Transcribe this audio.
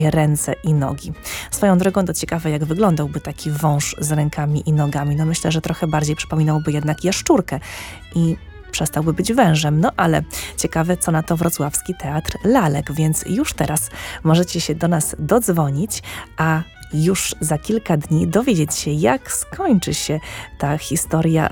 ręce i nogi. Swoją drogą to ciekawe, jak wyglądałby taki wąż z rękami i nogami. No myślę, że trochę bardziej przypominałby jednak jaszczurkę i przestałby być wężem. No ale ciekawe, co na to Wrocławski Teatr Lalek, więc już teraz możecie się do nas dodzwonić, a już za kilka dni dowiedzieć się, jak skończy się ta historia